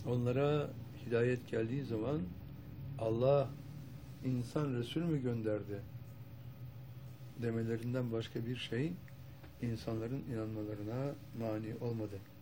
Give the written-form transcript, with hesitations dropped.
onlara hidayet geldiği zaman Allah insan Resul mü gönderdi demelerinden başka bir şey insanların inanmalarına mani olmadı.